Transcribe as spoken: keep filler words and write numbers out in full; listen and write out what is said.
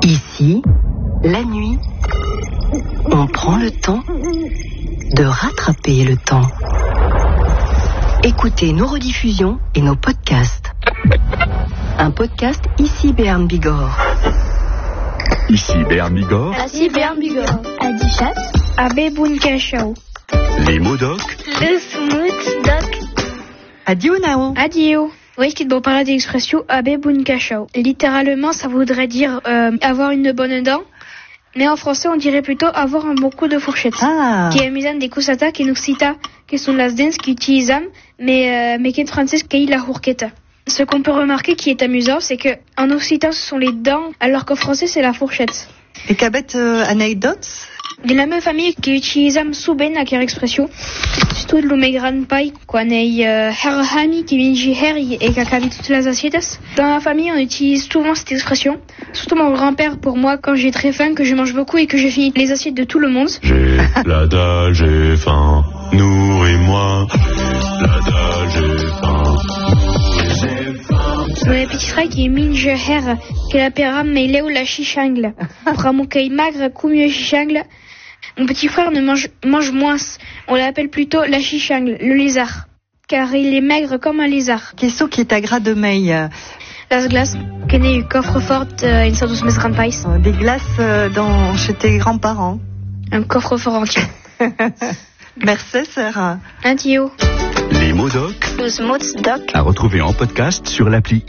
Ici, la nuit, on prend le temps de rattraper le temps. Écoutez nos rediffusions et nos podcasts. Un podcast Ici Béarn Bigorre. Ici Béarn Bigorre. Ici Béarn Bigorre. Adichat. Abbé Bunkachao. Les mots doc. Le smooth doc. Adio Nao. Adio. Oui, qui doit parler d'expression Abbé Bunkachao. Littéralement, ça voudrait dire euh, avoir une bonne dent. Mais en français, on dirait plutôt avoir un bon coup de fourchette. Ah. Qui est mis en des cosata qui nous cita, qui sont las dents qui utilisent, mais, euh, mais qui en français, qui la fourchette. Ce qu'on peut remarquer qui est amusant, c'est que en occitan, ce sont les dents, alors qu'en français, c'est la fourchette. Et qu'abet euh, anecdotes? De la même famille qui utilise souben à quelle expression, surtout de mes grands pai, quand est herhami qui vient de et qui a cavé toutes les assiettes. Dans la famille, on utilise souvent cette expression. Surtout mon grand-père pour moi quand j'ai très faim, que je mange beaucoup et que je finis les assiettes de tout le monde. J'ai la dalle, j'ai faim, nourris-moi. La dalle, j'ai faim. Mon petit frère qui est minge her, que la pera mais léo la chichangle. Pramoukai magre, coumio chichangle. Mon petit frère ne mange, mange moins. On l'appelle plutôt la chichangle, le lézard. Car il est maigre comme un lézard. Qu'est-ce qui est à gras de meille? Las glaces, qui est eu coffre-fort, une sorte de mes grands pais. Des glaces euh, dans, chez tes grands-parents. Un coffre-fort entier. Merci, Sarah. Un tio. Les mots doc. Le smooth doc. À retrouver en podcast sur l'appli